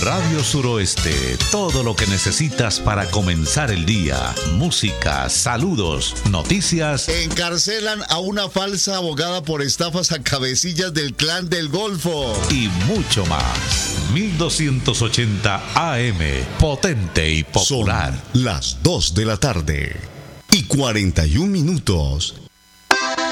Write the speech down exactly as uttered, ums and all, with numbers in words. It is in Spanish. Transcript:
Radio Suroeste, todo lo que necesitas para comenzar el día. Música, saludos, noticias. Encarcelan a una falsa abogada por estafas a cabecillas del Clan del Golfo. Y mucho más. mil doscientos ochenta A M, potente y popular. Son las dos de la tarde y cuarenta y un minutos.